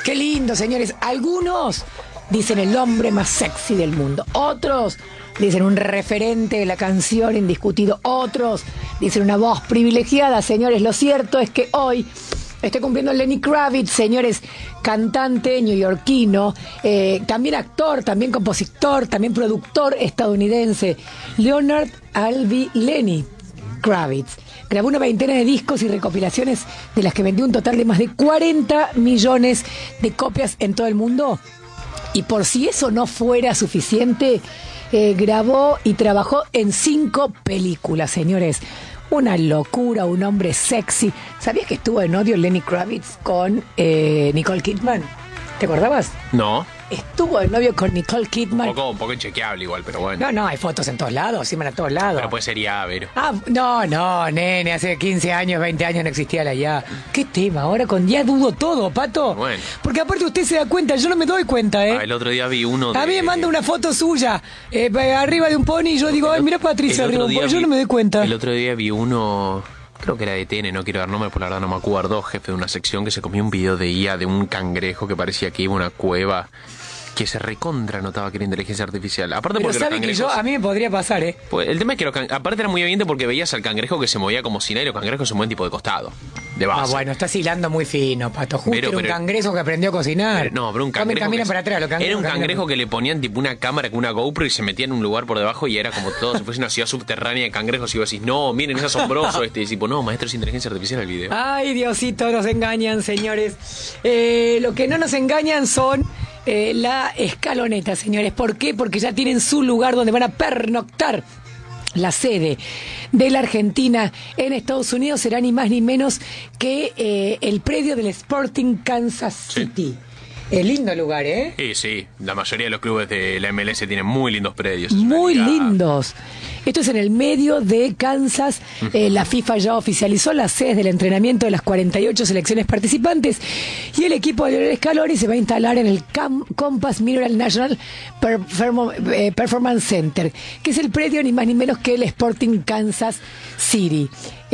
Qué lindo, señores. Algunos dicen el hombre más sexy del mundo. Otros dicen un referente de la canción indiscutido. Otros dicen una voz privilegiada. Señores, lo cierto es que hoy está cumpliendo Lenny Kravitz, señores, cantante neoyorquino, también actor, también compositor, también productor estadounidense. Leonard Albee Lenny Kravitz grabó una veintena de discos y recopilaciones de las que vendió un total de más de 40 millones de copias en todo el mundo. Y por si eso no fuera suficiente, grabó y trabajó en 5 películas, señores. Una locura, un hombre sexy. ¿Sabías que estuvo de novio Lenny Kravitz con Nicole Kidman? ¿Te acordabas? No. Estuvo de novio con Nicole Kidman. Un poco inchequeable igual, pero bueno. No, hay fotos en todos lados, sí, a todos lados. Pero puede ser ya, ver. No, nene, hace 15 años, 20 años no existía la ya. ¿Qué tema? Ahora con ya dudo todo, Pato. Bueno. Porque aparte usted se da cuenta, yo no me doy cuenta, El otro día vi uno de... A mí me manda una foto suya, arriba de un pony, y yo digo, ay, mira Patricia arriba de un pony, yo no me doy cuenta. El otro día vi uno... Creo que era de TN, no quiero dar nombre, por la verdad no me acuerdo, jefe de una sección que se comió un video de IA de un cangrejo que parecía que iba a una cueva, que se recontra notaba que era inteligencia artificial. Aparte pero porque sabe que a mí me podría pasar, Pues el tema es que aparte era muy evidente porque veías al cangrejo que se movía como si nada y los cangrejos se mueven tipo de costado, de base. Bueno, estás hilando muy fino, Pato. Justo era un cangrejo que aprendió a cocinar. Pero un cangrejo camina para atrás, era un cangrejo que le ponían tipo una cámara con una GoPro y se metía en un lugar por debajo y era como todo, si fuese una ciudad subterránea de cangrejos y vos decís, no, miren, es asombroso. Y tipo, no, maestro, es inteligencia artificial el video. Ay, Diosito, nos engañan, señores. Lo que no nos engañan son... la escaloneta, señores. ¿Por qué? Porque ya tienen su lugar donde van a pernoctar. La sede de la Argentina en Estados Unidos será ni más ni menos que el predio del Sporting Kansas City. Es lindo lugar, ¿eh? Sí, la mayoría de los clubes de la MLS tienen muy lindos predios. Muy lindos. Esto es en el medio de Kansas. La FIFA ya oficializó las sedes del entrenamiento de las 48 selecciones participantes y el equipo de Lionel Scaloni se va a instalar en el Compass Mineral National Performance Center, que es el predio ni más ni menos que el Sporting Kansas City.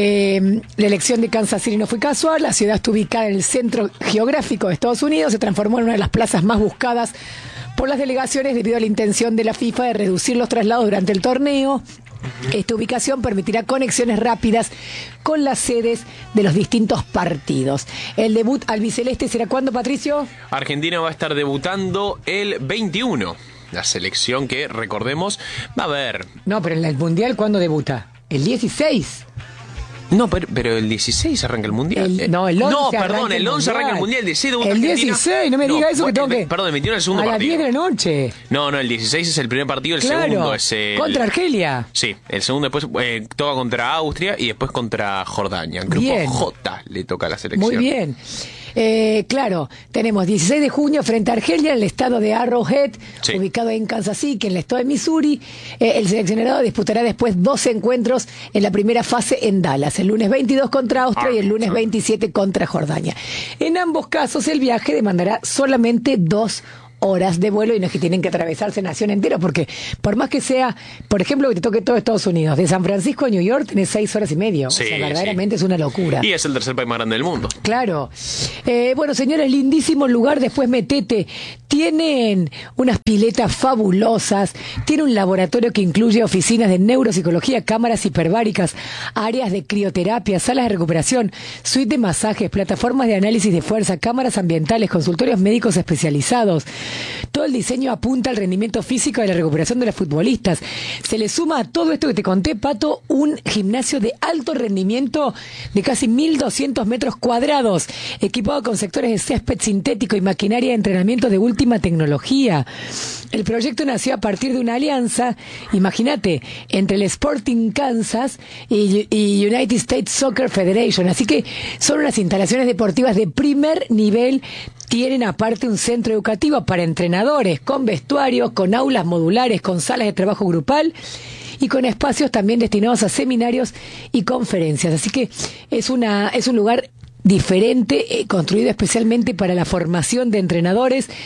La elección de Kansas City no fue casual. La ciudad está ubicada en el centro geográfico de Estados Unidos, se transformó en una de las plazas más buscadas por las delegaciones debido a la intención de la FIFA de reducir los traslados durante el torneo. Esta ubicación permitirá conexiones rápidas con las sedes de los distintos partidos. El debut albiceleste será ¿cuándo, Patricio? Argentina va a estar debutando el 21. La selección que, recordemos, va a ver... No, pero en el Mundial, ¿cuándo debuta? El 16. No, pero el 16 arranca el Mundial. El 11 no, perdón, el 11 arranca el Mundial. El 16 debuta el Argentina. 16, no me diga eso que tengo que... Perdón, el 21 es el segundo partido. A partido. las 10 de la noche. No, el 16 es el primer partido, el segundo es el... Contra Argelia. Sí, el segundo después toca contra Austria y después contra Jordania. El grupo bien. J le toca a la selección. Muy bien. Claro, tenemos 16 de junio frente a Argelia en el estado de Arrowhead, ubicado en Kansas City, en el estado de Missouri. El seleccionado disputará después 12 encuentros en la primera fase en Dallas, el lunes 22 contra Austria y el lunes 27 contra Jordania. En ambos casos el viaje demandará solamente 2 horas de vuelo y no es que tienen que atravesarse nación entera, porque por más que sea, por ejemplo, que te toque todo Estados Unidos, de San Francisco a New York tenés 6 horas y media. Sí, o sea, verdaderamente es una locura. Y es el tercer país más grande del mundo. Claro. Bueno, señores, lindísimo lugar, después metete. Tienen unas piletas fabulosas, tiene un laboratorio que incluye oficinas de neuropsicología, cámaras hiperbáricas, áreas de crioterapia, salas de recuperación, suite de masajes, plataformas de análisis de fuerza, cámaras ambientales, consultorios médicos especializados. Todo el diseño apunta al rendimiento físico de la recuperación de los futbolistas. Se le suma a todo esto que te conté, Pato, un gimnasio de alto rendimiento de casi 1.200 metros cuadrados, equipado con sectores de césped sintético y maquinaria de entrenamiento de última tecnología. El proyecto nació a partir de una alianza, imagínate, entre el Sporting Kansas y United States Soccer Federation. Así que son unas instalaciones deportivas de primer nivel. Tienen aparte un centro educativo para entrenadores, con vestuarios, con aulas modulares, con salas de trabajo grupal y con espacios también destinados a seminarios y conferencias. Así que es un lugar diferente, construido especialmente para la formación de entrenadores.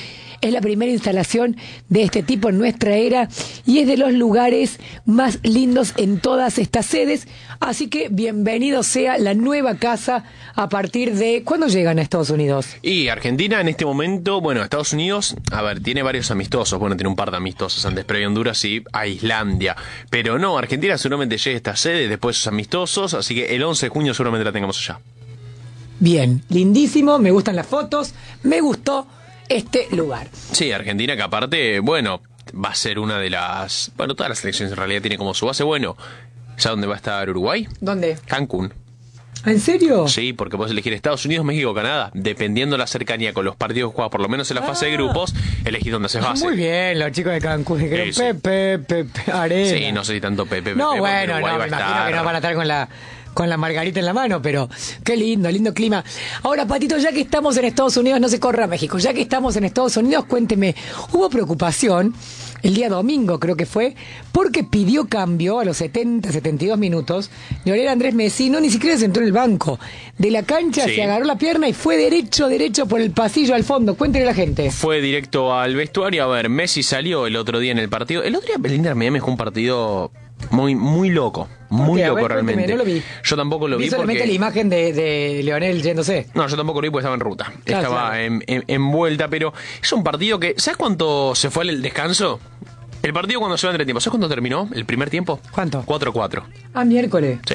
Es la primera instalación de este tipo en nuestra era y es de los lugares más lindos en todas estas sedes. Así que bienvenido sea la nueva casa a partir de... ¿Cuándo llegan a Estados Unidos? Y Argentina en este momento, bueno, Estados Unidos, a ver, tiene varios amistosos. Bueno, tiene un par de amistosos antes, previo a Honduras y a Islandia. Pero no, Argentina seguramente llega a esta sede después de sus amistosos, así que el 11 de junio seguramente la tengamos allá. Bien, lindísimo, me gustan las fotos, me gustó este lugar. Sí, Argentina que aparte, bueno, va a ser una de las... Bueno, todas las selecciones en realidad tienen como su base. Bueno, ¿sabes dónde va a estar Uruguay? ¿Dónde? Cancún. ¿En serio? Sí, porque podés elegir Estados Unidos, México, Canadá. Dependiendo la cercanía con los partidos jugados, por lo menos en la fase de grupos, elegís dónde haces base. Muy bien, los chicos de Cancún. Dijeron, Sí. Pepe, Arena. Sí, no sé si tanto Pepe. No, porque bueno, Uruguay no, va me a imagino estar. que no van a estar con la margarita en la mano, pero qué lindo, lindo clima. Ahora, Patito, ya que estamos en Estados Unidos, no se corra a México, ya que estamos en Estados Unidos, cuénteme, hubo preocupación el día domingo, creo que fue, porque pidió cambio a los 72 minutos, Lionel Andrés Messi, no, ni siquiera se sentó en el banco de la cancha, Sí. se agarró la pierna y fue derecho por el pasillo al fondo. Cuéntele a la gente. Fue directo al vestuario. A ver, Messi salió el otro día en el partido. El otro día el Inter Miami fue un partido muy loco. Muy Ok, a loco ver, cuénteme, realmente. no lo vi. Yo tampoco lo vi solamente porque... la imagen de Lionel yéndose. No, yo tampoco lo vi porque estaba en ruta. Claro, Estaba claro. en vuelta, pero es un partido que... ¿Sabes cuánto se fue el descanso? El partido cuando se va entre tiempo. ¿Sabes cuánto terminó el primer tiempo? ¿Cuánto? 4-4. Ah, miércoles. Sí.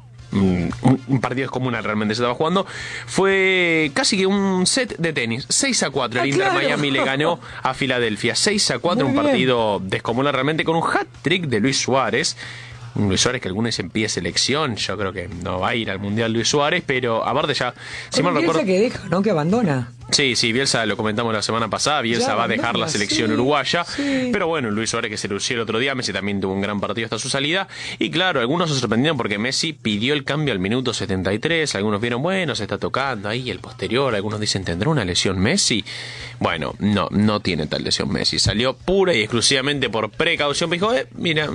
Un partido descomunal realmente se estaba jugando. Fue casi que un set de tenis. 6-4. El Inter claro. Miami le ganó a Filadelfia. 6-4, Muy un bien. partido descomunal realmente con un hat-trick de Luis Suárez. Un Luis Suárez que algunos dicen pie selección. Yo creo que no va a ir al Mundial Luis Suárez, pero aparte ya... Si mal Bielsa recuerdo... que deja, ¿no? Que abandona. Sí, Bielsa lo comentamos la semana pasada. Bielsa Ya va a dejar abandona, la selección sí, uruguaya. sí. Pero bueno, Luis Suárez que se lució el otro día. Messi también tuvo un gran partido hasta su salida. Y claro, algunos se sorprendieron porque Messi pidió el cambio al minuto 73. Algunos vieron, bueno, se está tocando ahí el posterior. Algunos dicen, ¿tendrá una lesión Messi? Bueno, no tiene tal lesión Messi. Salió pura y exclusivamente por precaución. Dijo, mira,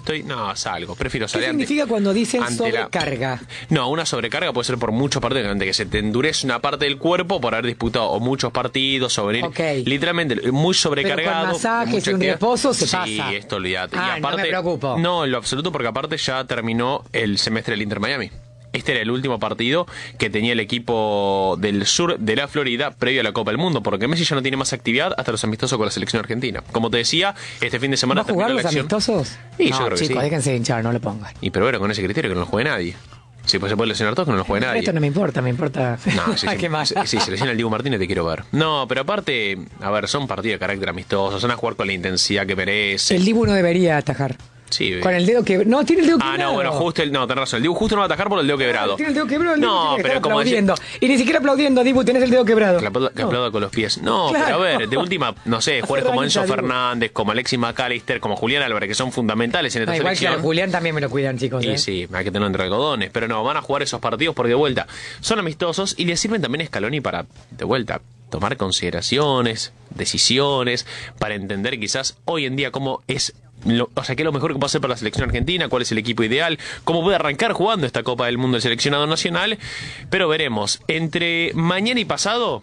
salgo. Prefiero ¿Qué salir significa cuando dicen ante la- sobrecarga? No, una sobrecarga puede ser por muchos partidos, que se te endurece una parte del cuerpo por haber disputado o muchos partidos o venir Ok. literalmente muy sobrecargado. Pero con masajes mucha y un actividad. reposo se sí, pasa. esto olvídate. Ah, y no aparte, me preocupo. No, en lo absoluto, porque aparte ya terminó el semestre del Inter Miami. Este era el último partido que tenía el equipo del sur de la Florida previo a la Copa del Mundo, porque Messi ya no tiene más actividad hasta los amistosos con la selección argentina. Como te decía, este fin de ¿Va semana a jugar terminó los la acción. amistosos? Sí, no, yo creo que chicos, sí. déjense de hinchar, no lo pongan. Y pero bueno, con ese criterio que no lo juegue nadie. Si pues se puede lesionar todos, que no lo juegue nadie. Esto no me importa, me importa. No, sí, Qué mal. si se lesiona el Diego Martínez te quiero ver. No, pero aparte, a ver, son partidos de carácter amistoso, son a jugar con la intensidad que merece. El Dibu no debería atajar. Sí, Con el dedo que... No, tiene el dedo quebrado. no, bueno, justo tenés razón. El Dibu justo no va a atajar por el dedo quebrado. Tiene el dedo quebrado. El Dibu No, tiene que pero estar como decir, aplaudiendo. Y ni siquiera aplaudiendo, Dibu, tenés el dedo quebrado. que aplauda con los pies. No, Claro. pero a ver, de última, no sé, Hace jugadores como ranita, Enzo Dibu. Fernández, como Alexis McAllister, como Julián Álvarez, que son fundamentales en esta Igual que selección. al Julián también me lo cuidan, chicos. Y sí, hay que tenerlo entre algodones. Pero no, van a jugar esos partidos porque de vuelta son amistosos y le sirven también a Scaloni para, de vuelta, tomar consideraciones, decisiones, para entender quizás hoy en día cómo es, o sea, qué es lo mejor que puede hacer para la selección argentina, cuál es el equipo ideal, cómo puede arrancar jugando esta Copa del Mundo el seleccionado nacional. Pero veremos, entre mañana y pasado,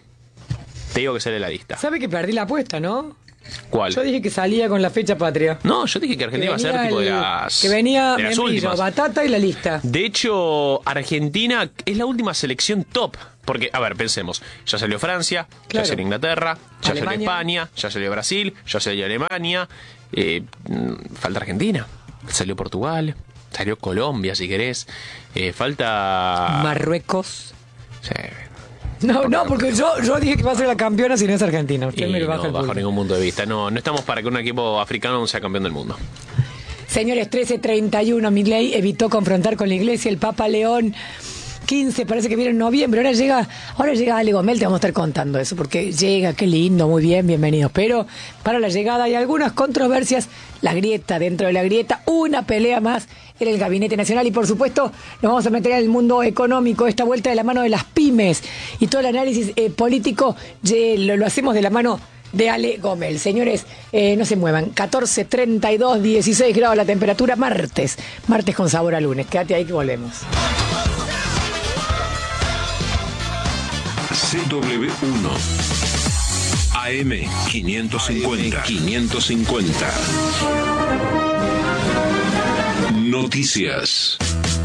te digo que sale la lista. ¿Sabe que perdí la apuesta, no? ¿Cuál? Yo dije que salía con la fecha patria. No, yo dije que Argentina iba a ser tipo de las... Que venía de las membrillo, últimas. batata y la lista. De hecho, Argentina es la última selección top. Porque, a ver, pensemos. Ya salió Francia, Claro. ya salió Inglaterra, ya Alemania. salió España, ya salió Brasil, ya salió Alemania. Falta Argentina. Salió Portugal, salió Colombia, si querés. Falta... Marruecos. Sí. No, porque yo dije que va a ser la campeona si no es Argentina. Usted Y me lo baja no, el bajo pulso. ningún punto de vista. No estamos para que un equipo africano sea campeón del mundo. Señores, 13:31, Milei evitó confrontar con la iglesia, el Papa León 15, parece que viene en noviembre, ahora llega Ale Gomel, te vamos a estar contando eso, porque llega, qué lindo, muy bien, bienvenidos, pero para la llegada hay algunas controversias, la grieta, dentro de la grieta, una pelea más en el Gabinete Nacional y por supuesto nos vamos a meter en el mundo económico, esta vuelta de la mano de las pymes y todo el análisis político lo hacemos de la mano de Ale Gomel. Señores, no se muevan. 14:32, 16 grados la temperatura, martes con sabor a lunes. Quédate ahí que volvemos. CW1 AM550. Noticias.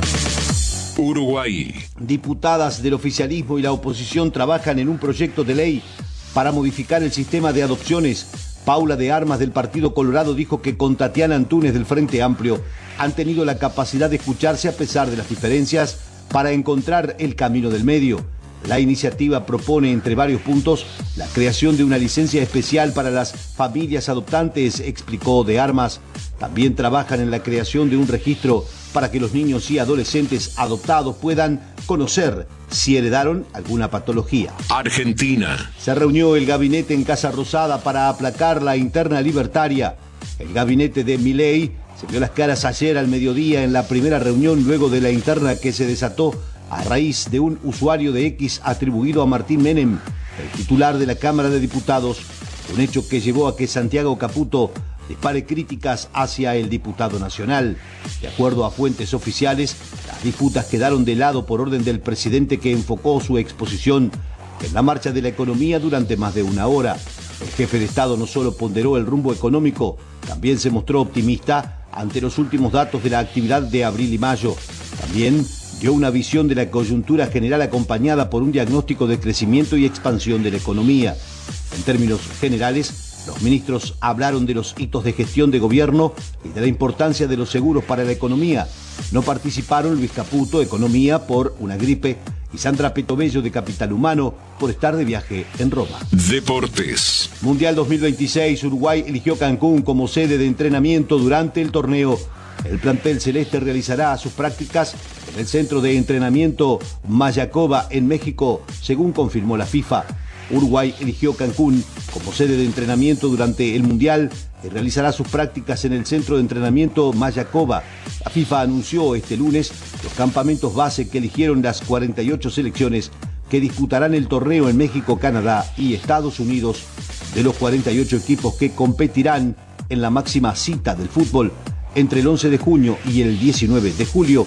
Uruguay. Diputadas del oficialismo y la oposición trabajan en un proyecto de ley para modificar el sistema de adopciones. Paula de Armas del Partido Colorado dijo que con Tatiana Antúnez del Frente Amplio han tenido la capacidad de escucharse a pesar de las diferencias para encontrar el camino del medio. La iniciativa propone, entre varios puntos, la creación de una licencia especial para las familias adoptantes, explicó de Armas. También trabajan en la creación de un registro para que los niños y adolescentes adoptados puedan conocer si heredaron alguna patología. Argentina. Se reunió el gabinete en Casa Rosada para aplacar la interna libertaria. El gabinete de Milei se vio las caras ayer al mediodía en la primera reunión luego de la interna que se desató a raíz de un usuario de X atribuido a Martín Menem, el titular de la Cámara de Diputados, un hecho que llevó a que Santiago Caputo dispare críticas hacia el diputado nacional. De acuerdo a fuentes oficiales, las disputas quedaron de lado por orden del presidente, que enfocó su exposición en la marcha de la economía durante más de una hora. El jefe de Estado no solo ponderó el rumbo económico, también se mostró optimista ante los últimos datos de la actividad de abril y mayo. También dio una visión de la coyuntura general acompañada por un diagnóstico de crecimiento y expansión de la economía. En términos generales, los ministros hablaron de los hitos de gestión de gobierno y de la importancia de los seguros para la economía. No participaron Luis Caputo, Economía, por una gripe, y Sandra Petobello, de Capital Humano, por estar de viaje en Roma. Deportes. Mundial 2026, Uruguay eligió Cancún como sede de entrenamiento durante el torneo. El plantel celeste realizará sus prácticas en el centro de entrenamiento Mayacoba en México, según confirmó la FIFA. Uruguay eligió Cancún como sede de entrenamiento durante el Mundial y realizará sus prácticas en el centro de entrenamiento Mayacoba. La FIFA anunció este lunes los campamentos base que eligieron las 48 selecciones que disputarán el torneo en México, Canadá y Estados Unidos. De los 48 equipos que competirán en la máxima cita del fútbol, entre el 11 de junio y el 19 de julio,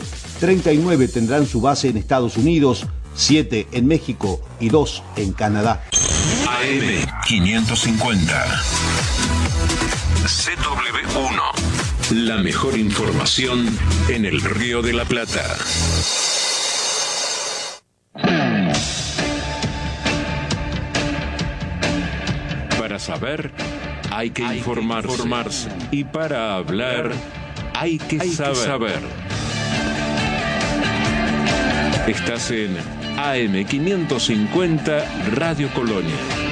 39 tendrán su base en Estados Unidos, 7 en México y 2 en Canadá. AM550. CW1. La mejor información en el Río de la Plata. Para saber, hay que informarse. Y para hablar, hay que saber. Estás en AM550 Radio Colonia.